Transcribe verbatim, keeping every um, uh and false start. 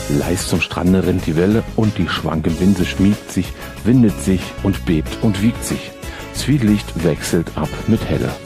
Leis zum Strande rennt die Welle und die schwanke Binse schmiegt sich, windet sich und bebt und wiegt sich. Zwielicht wechselt ab mit Helle.